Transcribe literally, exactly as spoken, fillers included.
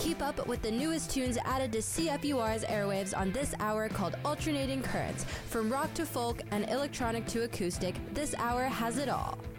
Keep up with the newest tunes added to C F U R's airwaves on this hour called Alternating Currents. From rock to folk and electronic to acoustic, this hour has it all.